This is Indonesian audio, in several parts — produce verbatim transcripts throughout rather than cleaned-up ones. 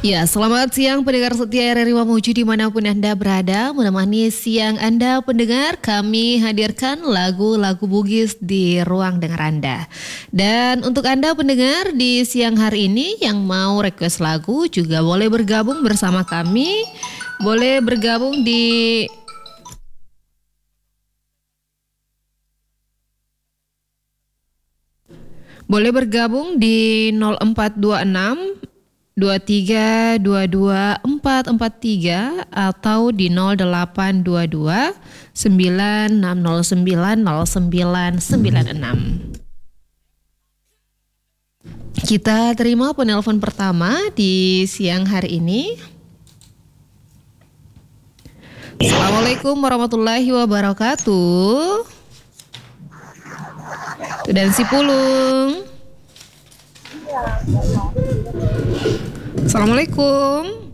Ya, selamat siang pendengar setia R R I Mamuju dimanapun Anda berada. Menemani siang Anda pendengar, kami hadirkan lagu-lagu Bugis di ruang dengar Anda. Dan untuk Anda pendengar di siang hari ini yang mau request lagu juga boleh bergabung bersama kami. Boleh bergabung di Boleh bergabung di nol empat dua enam dua tiga dua dua empat empat tiga atau di nol delapan dua dua sembilan enam nol sembilan nol sembilan sembilan enam. Kita terima penelpon pertama di siang hari ini. Assalamualaikum warahmatullahi wabarakatuh. Dan si Pulung. Assalamualaikum.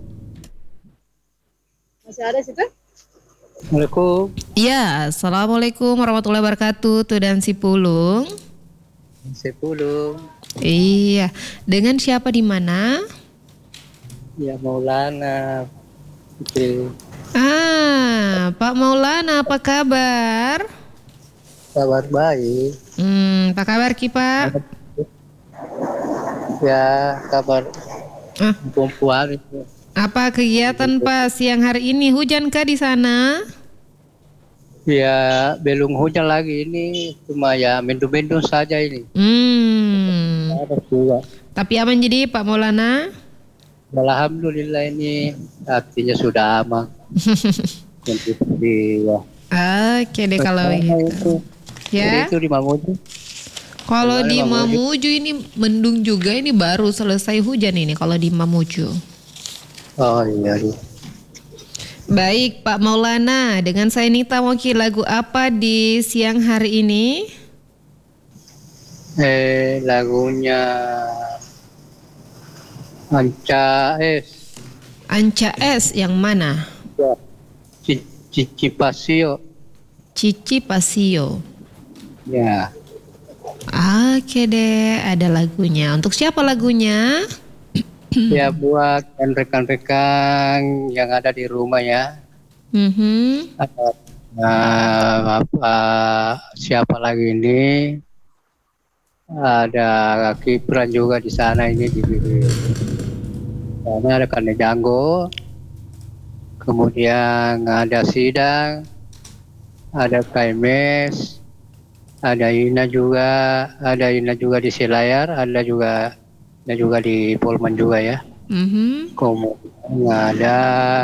Masih ada situ? Assalamualaikum. Ya, assalamualaikum warahmatullahi wabarakatuh. Tuh dan si Pulung. Si Pulung. Iya, dengan siapa di mana? Ya Maulana. Putri. Ah, Pak Maulana, apa kabar? Kabar baik. Hmm, apa kabar Ki Pak? Ya kabar Ah, perempuan itu. apa kegiatan Pak siang hari ini? Hujan kah di sana? Ya belum hujan lagi ini, cuma ya mendung-mendung saja ini. Hmm, Ada juga. tapi aman jadi Pak Maulana? Alhamdulillah ini artinya sudah aman. Di ya. Oke deh kalau gitu. Ya. Itu di Mamuju. Kalau di Gimana, Mamuju? Mamuju ini mendung juga, ini baru selesai hujan ini kalau di Mamuju. Oh iya. iya. Baik Pak Maulana, dengan saya Nita Moki, lagu apa di siang hari ini? Eh lagunya Anca S. Anca S yang mana? Ya. Cici Pasio. Cici Pasio. Ya. Oke deh, ada lagunya. Untuk siapa lagunya? Ya buat dan rekan-rekan yang ada di rumah ya. Mhm. Ada uh, apa siapa lagi ini? Ada Kipran juga di sana ini di sana ada Kane Janggo. Kemudian ada Sidang, ada Kaimes, ada Ina juga, ada Ina juga di Selayar, ada juga ada juga di Polman juga ya. Mhm. Kemudian ada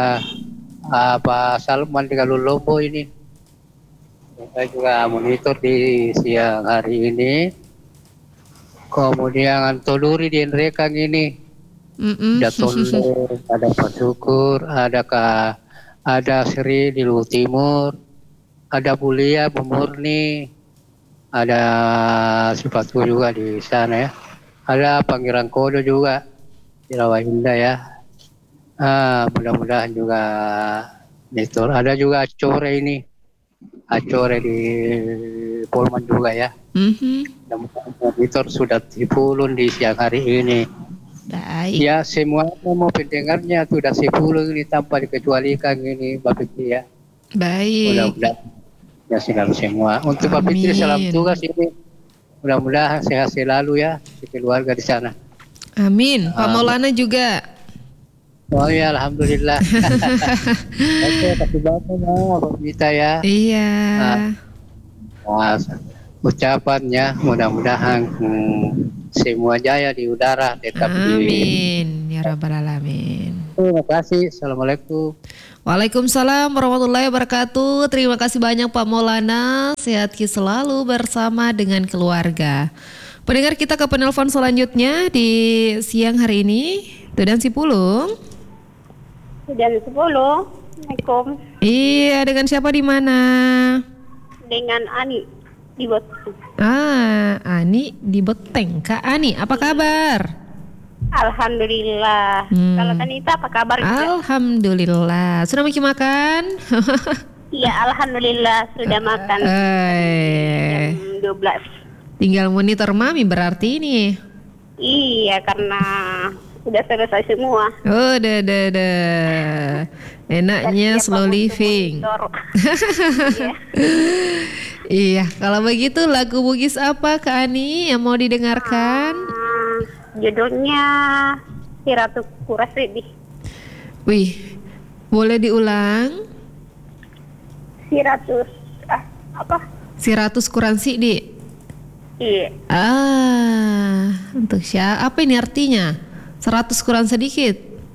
apa Salman di Kalulombo ini. Kita juga monitor di siang hari ini. Kemudian Antoluri di Nrekang ini. Mhm. Ada Tondo, ada Pak Syukur, ada Kak, ada Sri di Luhut Timur, ada Bulia, Pemurni, ada Sifatku juga di sana ya. Ada Pangeran Kodo juga di Rawa Indah ya. Ah, mudah-mudahan juga Nestor. Ada juga Acore ini. Acore di Polman juga ya. Mhm. Mudah-mudahan Nestor sudah dipulun di siang hari ini. Baik. Ya semua mau pendengarnya sudah sepuluh ini tanpa dikecualikan ini Mbak Fitri ya. Baik. Mudah-mudahan ya selalu semua. Untuk Mbak Fitri salam Amin. tugas ini. Mudah-mudahan sehat selalu ya di keluarga di sana. Amin. Pak Ah. Maulana juga. Oh ya alhamdulillah. Oke kasih banyak ya Mbak Mita ya. Iya. Nah, ucapannya mudah-mudahan hmm, semua jaya di udara tetap di. Amin ya rabbal alamin. Terima kasih. Assalamualaikum. Waalaikumsalam warahmatullahi wabarakatuh. Terima kasih banyak Pak Maulana. Sehat selalu bersama dengan keluarga. Pendengar, kita ke penelpon selanjutnya di siang hari ini. Tuh dan si Pulung. Jam sepuluh. Assalamualaikum. Iya, dengan siapa di mana? Dengan Ani di Batu. Ah, Ani di Beteng. Kak Ani, apa kabar? Alhamdulillah. Hmm. Kalau Tanita apa kabar? Alhamdulillah. Sudah makan makan? Iya, alhamdulillah sudah makan. Eh, Jam dua belas. tinggal monitor mami berarti ini. Iya, karena sudah selesai semua. Oh, dah, dah, dah. Enaknya Dan siap slow untuk living. monitor. Iya. Iya, kalau begitu lagu Bugis apa Kak Ani yang mau didengarkan? Ah, judulnya Si Ratu Kurasidi. Wih, boleh diulang? Si Ratu ah, apa? Si ratus kurang Sidi. Iya. Ah, untuk siapa? Apa ini artinya? Seratus kurang sedikit.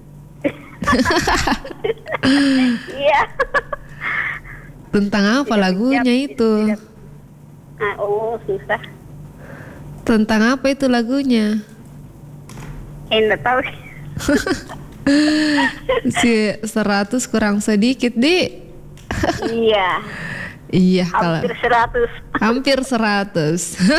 Iya. Tentang apa lagunya itu? Ah, oh, susah. Tentang apa itu lagunya? Enggak tahu. Si seratus kurang sedikit, Di. Iya. Iya, kalau Hampir seratus. hampir seratus.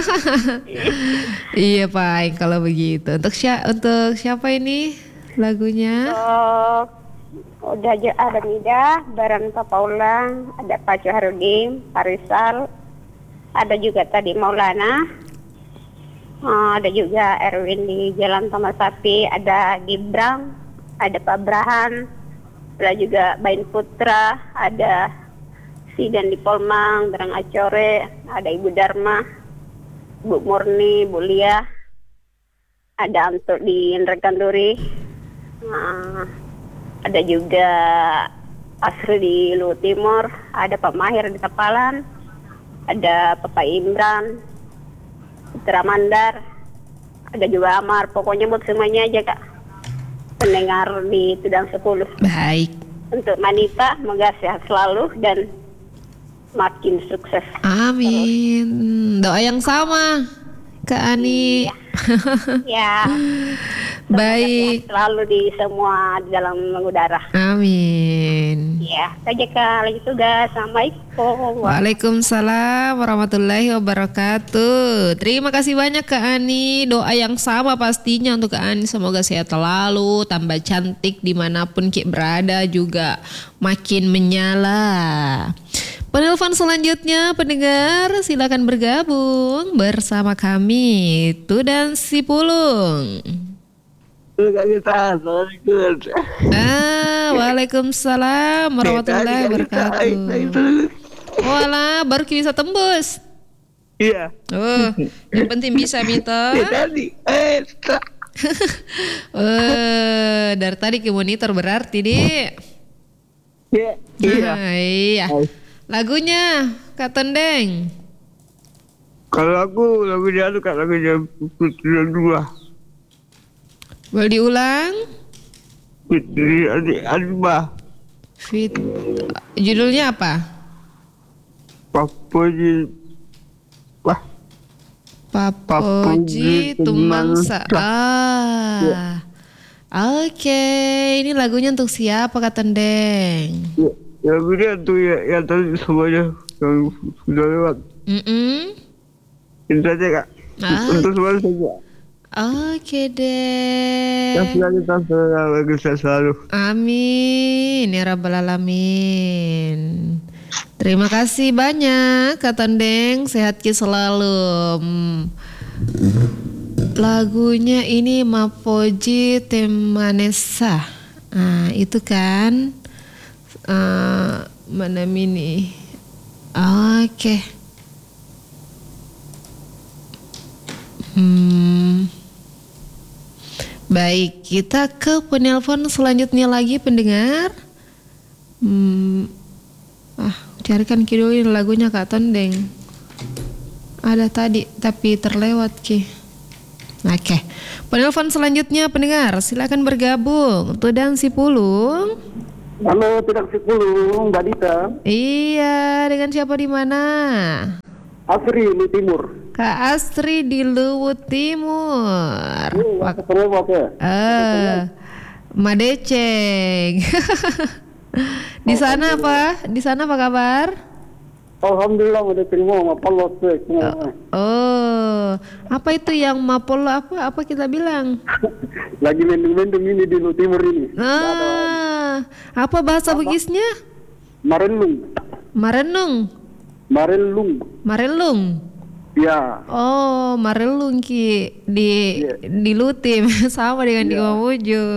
Iya, Pak, kalau begitu. Untuk siapa untuk siapa ini lagunya? Oh, udah aja ada Mida, Baran Papaulang, ada Pak Harudin, Parisal, ada juga tadi Maulana, oh, ada juga Erwin di Jalan Taman Sapi, ada Gibran, ada Pak Brahan, ada juga Bain Putra, ada Sidan di Polmang, Derang Acore, ada Ibu Dharma, Bu Murni, Bu Lia, ada Anto di Indrakan Duri. Nah, ada juga Asri di Luhut Timur, ada Pak Mahir di Tapalan, ada Bapak Imran, Putra Mandar, ada juga Amar. Pokoknya buat semuanya aja Kak, pendengar di Tudang sepuluh. Baik. Untuk Manita, semoga sehat selalu dan makin sukses. Amin. Doa yang sama Kak Ani. Ya. Baik. Sehat selalu di semua di dalam mengudara. Amin. Ya, saja Kak, lagi tugas. Assalamualaikum. Waalaikumsalam warahmatullahi wabarakatuh. Terima kasih banyak Kak Ani. Doa yang sama pastinya untuk Kak Ani. Semoga sehat selalu, tambah cantik dimanapun Ki berada, juga makin menyala. Penelpon selanjutnya pendengar silakan bergabung bersama kami Tudan Sipulung. Ah, waalaikumsalam warahmatullahi wabarakatuh. Walah, baru bisa tembus. Iya. Oh, yang penting bisa Mita. Tadi, eh, Eh, dari tadi ke monitor berarti Dik. iya, iya. Ah, iya. Lagunya Kak Tendeng. Kalau aku lagu dia tuh kan lagunya Putri dua. Boleh diulang? Putri adik Adibah. Fit. Judulnya apa? Papoji. Wah, Papoji Papoji Tumangsa. Tumangsa. Ah. Oke, ini lagunya untuk siapa Kak Tendeng? ya, lagu dia tuh ya, yang tadi semuanya yang sudah lewat. Mm-mm. Itu aja Kak. Ah. Untuk semuanya saja. Oke deh. Terus lagi terus lagi saya selalu. Amin ya rabbal alamin. Terima kasih banyak Kak Tendeng, sehat ki selalu. Hmm. Lagunya ini Mapoji Temanesa. Nah, itu kan uh, mana ini? Oke. Hmm. Baik, kita ke penelpon selanjutnya lagi pendengar. Hmm. Ah, carikan kidul lagunya Kak Tendeng. Ada tadi tapi terlewat ki. Oke. Penelpon selanjutnya pendengar, silakan bergabung. Tudan Sipulung. Halo, Tudang Sipulung, Mbak Dita. Iya, dengan siapa di mana? Asri di Timur. Kak Astri di Luhut Timur. Ini Wak- yang terlewat ya. Eh, Madeceng. Di sana apa? Di sana apa kabar? Alhamdulillah udah terima mapalot tuh. Oh, apa itu yang Mapolo apa? Apa kita bilang? Lagi mendung-mendung ini di Luhut Timur ini. Ah, apa bahasa Bugisnya? Marenlung. Marenung, Marenlung. Marelung. Ya, Oh, Marelung Ki di Iya. di Lutim sama dengan di Iya. Mamuju.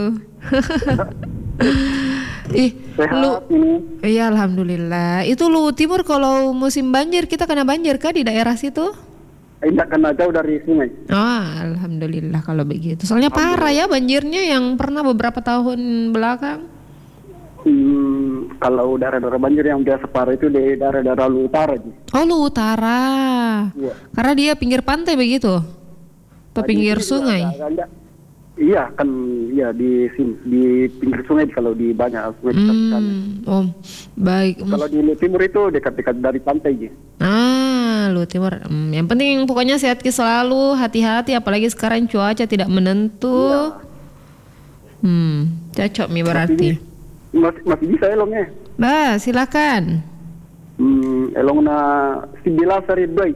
Ih, lu sehat ini. iya alhamdulillah. Itu Lu Timur kalau musim banjir kita kena banjir kah di daerah situ? Tidak kena jauh dari sungai. Oh, alhamdulillah kalau begitu. Soalnya parah ya banjirnya yang pernah beberapa tahun belakang. Hmm, kalau daerah-daerah banjir yang biasa parah itu di daerah-daerah Lu Utara. Ji. Oh, Lu Utara. Iya. Karena dia pinggir pantai begitu. Atau Nah, pinggir di sini sungai. ada- ada- Iya kan, iya di sim- di pinggir sungai kalau di banyak sungai dekat sana. Hmm, oh, baik. Hmm. Kalau di Lu Timur itu dekat-dekat dari pantai. Ji. Ah, Lu Timur. Hmm, yang penting pokoknya sehat Ki selalu, hati-hati apalagi sekarang cuaca tidak menentu. Hmm, cocok mi berarti. Masih, masih bisa elongnya. Bah, silakan. Hmm, elong na Sibila Sari Doi.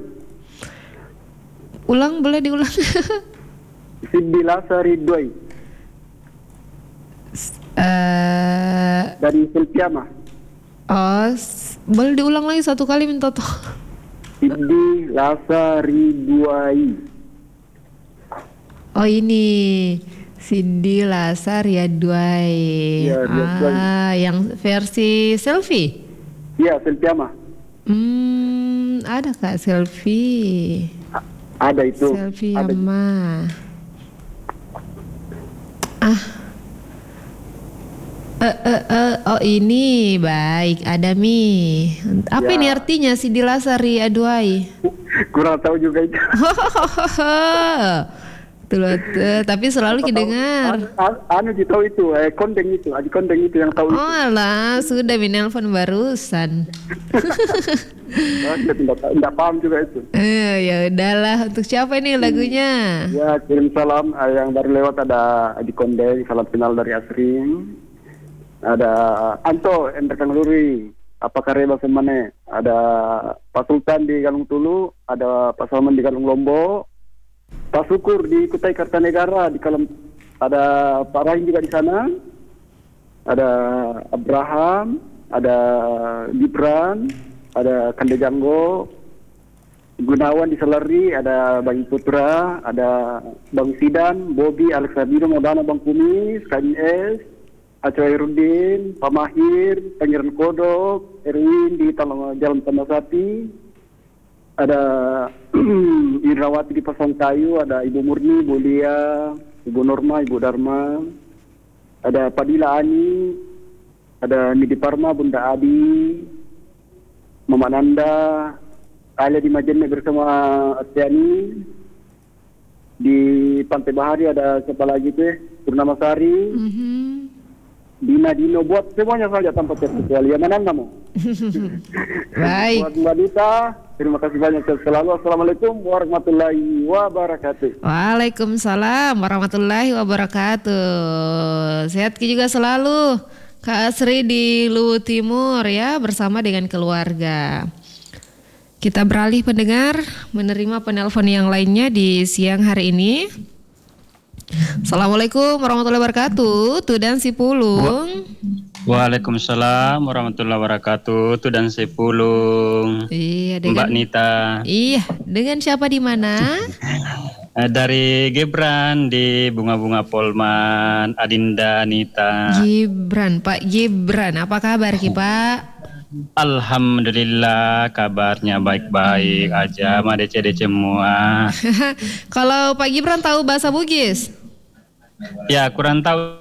Ulang boleh diulang. Sibila Sari Doi Eh, dari Silpiama. oh, s- boleh diulang lagi satu kali minta tolong. Sibila Sari Doi. Oh ini Cindy Lasar ya Duai. Iya, Ria Duai. Ah, yang versi selfie. Iya, Silpiama. Hmm, ada Kak selfie. A- Ada itu. Selfie Ada. yang mah. Ah. Eh, eh, eh, oh ini baik ada mi. Apa Ya. ini artinya Cindy Lasari Aduai? Kurang tahu juga itu. Tuh, loh, tuh, tapi selalu didengar. Anu, anu di tahu itu, eh kondeng itu, aji kondeng itu yang tahu itu. Oh alah, sudah menelpon barusan. Ah, Saya tidak, tidak paham juga itu. Eh, ya udahlah, untuk siapa ini lagunya? Ya, kirim salam. Ah, yang baru lewat ada Aji Kondeng, salam kenal dari Asring. Ada Anto, Endrekang Luri. Apa kareba semane? Ada Pak Sultan di Galung Tulu, ada Pak Salman di Galung Lombok, Pak Syukur di Kutai Kartanegara, di Kalem, ada Pak Rahim juga di sana, ada Abraham, ada Gibran, ada Kande Janggo, Gunawan di Seleri, ada Bang Putra, ada Bang Sidan, Bobby, Alex Abino, Modana, Bang Kumis, K I S, Aco Herudin, Pak Mahir, Pangeran Kodok, Erwin di Talang, Jalan Tamasati, ada Indrawati di Pasang Kayu, ada Ibu Murni, Ibu Lia, Ibu Norma, Ibu Dharma, ada Padila Ani, ada Nidi Parma, Bunda Adi, Mama Nanda, Alia di Majene bersama Astiani, di Pantai Bahari ada siapa lagi tuh, Purnama Sari, Mhm. Dina Dino, buat semuanya saja tanpa terkecuali. Yang mana kamu? Baik. Buat Mbak Dita, terima kasih banyak selalu. Assalamualaikum warahmatullahi wabarakatuh. Waalaikumsalam warahmatullahi wabarakatuh. Sehat Ki juga selalu. Kak Asri di Lu Timur ya bersama dengan keluarga. Kita beralih pendengar menerima penelpon yang lainnya di siang hari ini. Assalamualaikum warahmatullahi wabarakatuh. Tudan Sipulung. Waalaikumsalam warahmatullahi wabarakatuh. Tudan Sipulung. Iya dengan Mbak Nita. Iya, dengan siapa di mana? Eh, Dari Gebran di Bunga-Bunga Polman, Adinda Nita. Gibran, Pak Gibran. Apa kabar Ki, Pak? Alhamdulillah kabarnya baik-baik aja, ma D C D C semua. Kalau Pak Gibran tahu bahasa Bugis? Ya kurang tahu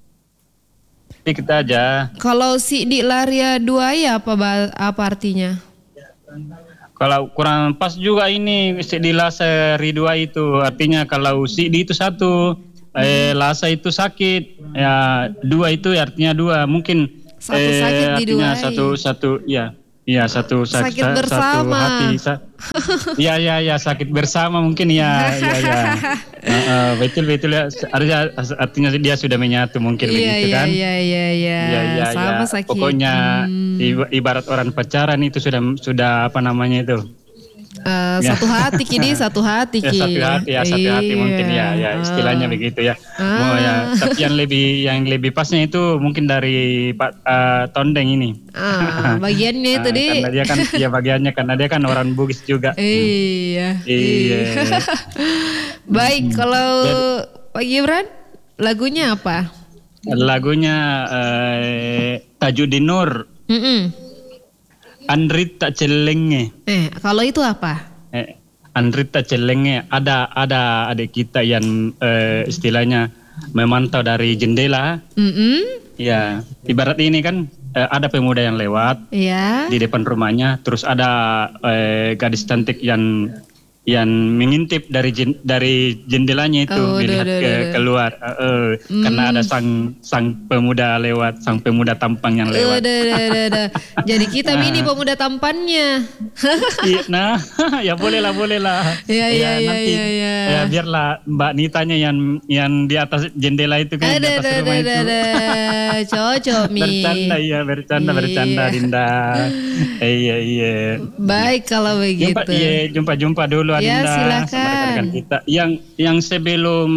sedikit aja. Kalau si di Laria dua ya apa ba- apa artinya? Kalau kurang pas juga ini si di Lasa Ridua itu artinya kalau si di itu satu, eh, Lasa itu sakit, ya dua itu artinya dua mungkin. Satu eh, sakit artinya diduai. satu satu ya. Iya satu sak- Sakit sa- bersama. satu hati. Sa- ya ya ya sakit bersama mungkin ya ya ya. Uh, uh, betul betul ya. Artinya artinya dia sudah menyatu mungkin Iya begitu iya kan. iya iya iya. Ya, ya, Sama ya. sakit. Pokoknya Hmm. iba- ibarat orang pacaran itu sudah sudah apa namanya itu Eh, Ya. satu hati kini satu hati Ya ki. satu hati ya satu hati Iya. mungkin ya ya istilahnya Ah. begitu ya. Ah. Mau ya tapi yang lebih yang lebih pasnya itu mungkin dari Pak eh, Tondeng ini. Ah, bagiannya itu Ah, di. karena dia kan ya bagiannya karena dia kan orang Bugis juga. Iya. Iya. Baik, kalau Pak Gibran lagunya apa? Lagunya eh, Tajudin Nur, Mm-mm. Andrit tak celenge. Eh, kalau itu apa? Eh, Andrit tak celenge. Ada ada adik kita yang eh, istilahnya memantau dari jendela. Mm-mm. Ya, ibarat ini kan eh, ada pemuda yang lewat Ya. di depan rumahnya, terus ada eh, gadis cantik yang yang mengintip dari jen, dari jendelanya itu Oh, melihat duh, duh, ke duh, duh. keluar eh, eh, karena ada sang sang pemuda lewat, sang pemuda tampang yang lewat. Udah, udah, udah, udah. Jadi kita mini pemuda tampannya. Iya, nah, ya boleh lah, boleh lah. Iya, iya, iya, nanti, iya, iya. ya biarlah Mbak Nitanya yang yang di atas jendela itu kan, di Ada, atas ada, rumah ada, itu. ada. Cocok mi. Bercanda ya, bercanda, Iya. bercanda Dinda. Iya, iya. Baik kalau Jumpa, begitu. iya, jumpa-jumpa dulu Ya, Adinda silakan. sama rekan-rekan kita. Yang yang sebelum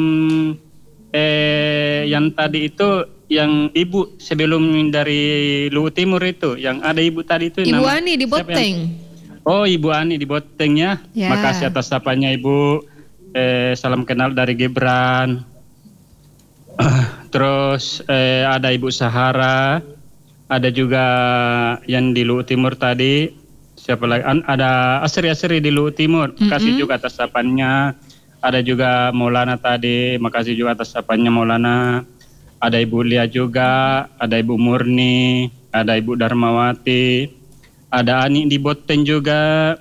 eh yang tadi itu yang ibu sebelum dari Luwu Timur itu, yang ada ibu tadi itu Ibu nama- Ani di siapa yang- Boteng. Oh, Ibu Ani di Boteng ya. Ya. Makasih atas sapanya Ibu. Eh, salam kenal dari Gibran. Terus eh, ada Ibu Sahara. Ada juga yang di Luwu Timur tadi. Siapa lagi? An- ada Asri-Asri di Luwu Timur. Makasih juga atas sapannya. Ada juga Maulana tadi. Makasih juga atas sapannya Maulana. Ada Ibu Lia juga. Ada Ibu Murni. Ada Ibu Darmawati. Ada Ani di Boteng juga.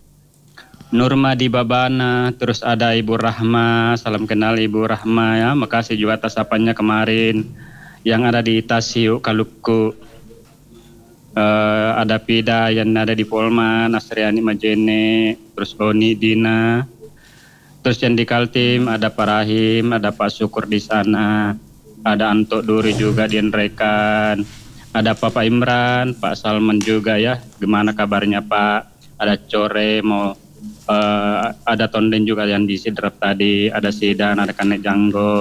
Nurma di Babana, terus ada Ibu Rahma, salam kenal Ibu Rahma ya, makasih juga atas sapannya kemarin. Yang ada di Tasiu, Kaluku, uh, ada Pida yang ada di Polman, Asriani Majene, terus Oni Dina, terus yang di Kaltim ada Pak Rahim, ada Pak Syukur di sana, ada Anto Duri juga di Nrekan, ada Papa Imran, Pak Salman juga ya, gimana kabarnya Pak? Ada Core mau Uh, ada Tonden juga yang di Sidrap tadi, ada Sidan, ada Kanek Janggo,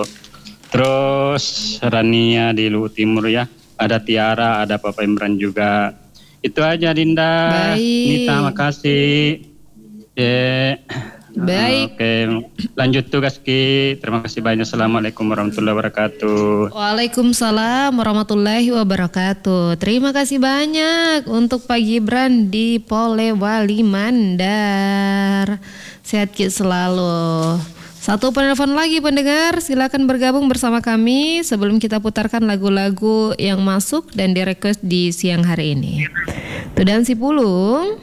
terus Rania di Luwu Timur ya, ada Tiara, ada Papa Imran juga. Itu aja Dinda. Baik. Nita makasih. Yeah. Baik. Oke, lanjut tugas Ki. Terima kasih banyak. Assalamualaikum warahmatullahi wabarakatuh. Waalaikumsalam warahmatullahi wabarakatuh. Terima kasih banyak untuk Pak Gibran di Polewali Mandar. Sehat Ki selalu. Satu penelpon lagi pendengar, silakan bergabung bersama kami sebelum kita putarkan lagu-lagu yang masuk dan di-request di siang hari ini. Tudan Sipulung.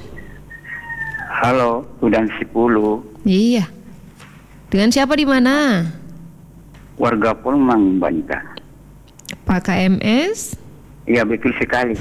Halo, Tudan Sipulu. Iya. Dengan siapa di mana? Warga Polman, Mbak Nita. Pak K M S. Iya, betul sekali.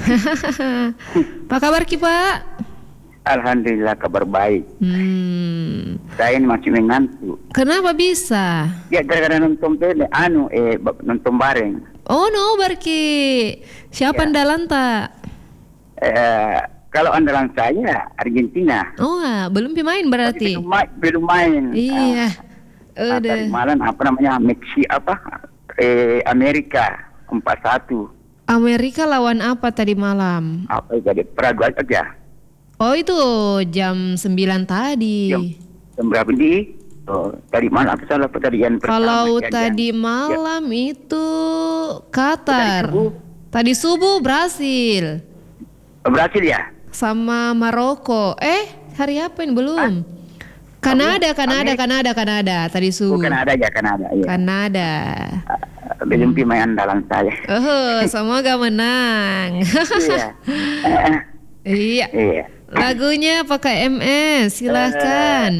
Apa kabar Ki Pak? Alhamdulillah kabar baik. Hmm. Saya ini masih mengantuk. Kenapa bisa? Ya, gara-gara nonton tele, anu, eh, ba- nonton bareng. Oh no, Barki. Siapa Ya. andalan tak? Eh, kalau andalan saya Argentina. Oh, ah, belum main berarti. Belum, ma- belum main. Iya. Ah, ah, Udah. tadi malam apa namanya Meksi apa? Eh, Amerika empat satu. Amerika lawan apa tadi malam? Apa jadi peragu aja. Oh, itu jam sembilan tadi. Jam, jam berapa di? Oh, tadi malam apa salah pertandingan pertama? Kalau Jam- tadi jam- malam itu Qatar. Tadi subuh. Tadi subuh Brasil Oh, Brasil ya? sama Maroko. Eh, hari apa ini belum? Kanada, Kanada, Amerika. Kanada, Kanada. Tadi subuh. Bukan ada ya, kan ada. Iya. Kanada. Uh, belum main andalan saya. Oh, semoga menang. Iya. Eh, Iya. iya. Lagunya pakai M S, silahkan.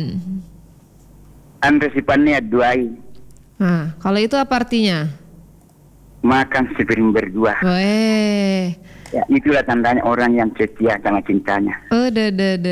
Andre Sipannya duai Nah, kalau itu apa artinya? makan sepiring berdua. Weh. Ya, itulah tandanya orang yang setia sama cintanya. Oh, deh, deh, deh.